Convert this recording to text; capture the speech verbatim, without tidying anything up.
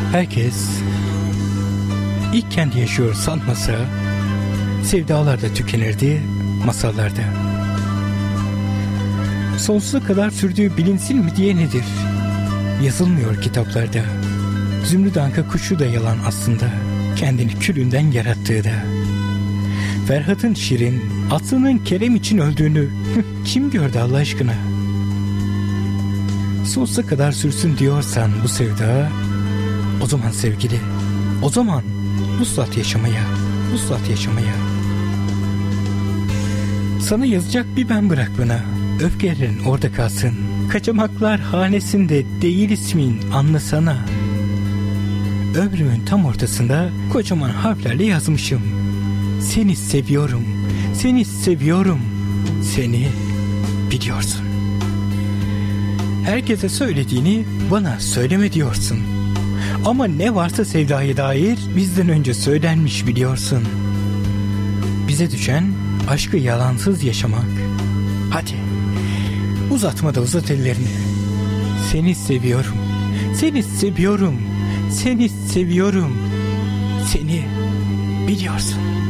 Herkes ilk kendi yaşıyor sanmasa, sevdalar da tükenirdi masallarda. Sonsuza kadar sürdüğü bilinsin mi diye nedir? Yazılmıyor kitaplarda. Zümrüt anka kuşu da yalan aslında, kendini külünden yarattığı da. Ferhat'ın Şirin, Aslı'nın Kerem için öldüğünü kim gördü Allah aşkına? Sonsuza kadar sürsün diyorsan bu sevda, o zaman sevgili, o zaman vuslat yaşamaya, vuslat yaşamaya. Sana yazacak bir ben bırak bana, öfkelerin orada kalsın. Kaçamaklar hanesinde değil ismin, anlasana. Ömrümün tam ortasında kocaman harflerle yazmışım. Seni seviyorum, seni seviyorum, seni biliyorsun. Herkese söylediğini bana söyleme diyorsun. Ama ne varsa sevdaya dair bizden önce söylenmiş biliyorsun. Bize düşen aşkı yalansız yaşamak. Hadi uzatma da uzat ellerini. Seni seviyorum, seni seviyorum, seni seviyorum, seni biliyorsun.